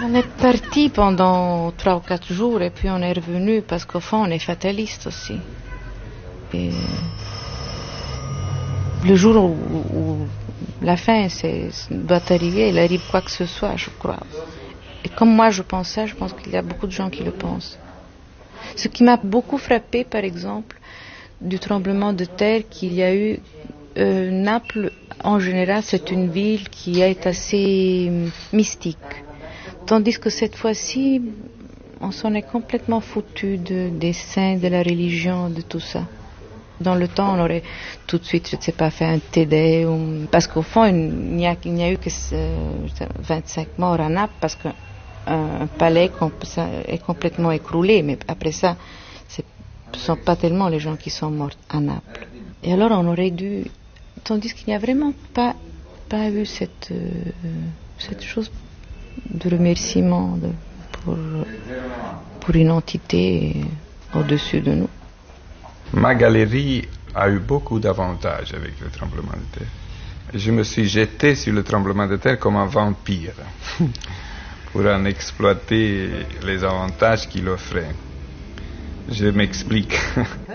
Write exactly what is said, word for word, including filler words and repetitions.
On est parti pendant trois ou quatre jours et puis on est revenu parce qu'au fond on est fataliste aussi. Et le jour où, où la fin c'est, doit arriver, il arrive quoi que ce soit, je crois. Et comme moi je pense ça, je pense qu'il y a beaucoup de gens qui le pensent. Ce qui m'a beaucoup frappé, par exemple, du tremblement de terre qu'il y a eu, euh, Naples, en général, c'est une ville qui est assez mystique. Tandis que cette fois-ci, on s'en est complètement foutu de, des saints, de la religion, de tout ça. Dans le temps, on aurait tout de suite, je ne sais pas, fait un Te Deum, parce qu'au fond, il n'y a, il n'y a eu que vingt-cinq morts à Naples, parce qu'un un palais est complètement écroulé, mais après ça, ce ne sont pas tellement les gens qui sont morts à Naples. Et alors, on aurait dû, tandis qu'il n'y a vraiment pas, pas eu cette, euh, cette chose de remerciement de, pour, pour une entité au-dessus de nous. Ma galerie a eu beaucoup d'avantages avec le tremblement de terre. Je me suis jeté sur le tremblement de terre comme un vampire pour en exploiter les avantages qu'il offrait. Je m'explique.